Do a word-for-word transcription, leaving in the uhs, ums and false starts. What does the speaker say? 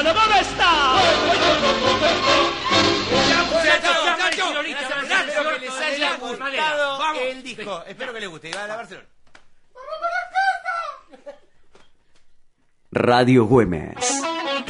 no me molesta. Espero que les haya gustado el disco. Espero que les guste. Va a la Barcelona. Radio Güemes.